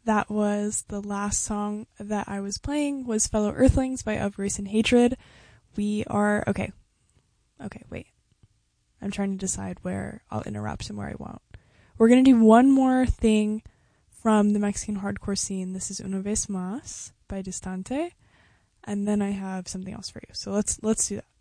that was the last song that I was playing was Fellow Earthlings by Of Grace and Hatred. We are, okay, wait. I'm trying to decide where I'll interrupt and where I won't. We're going to do one more thing from the Mexican hardcore scene. This is Una Vez Más by Distante. And then I have something else for you. So let's do that.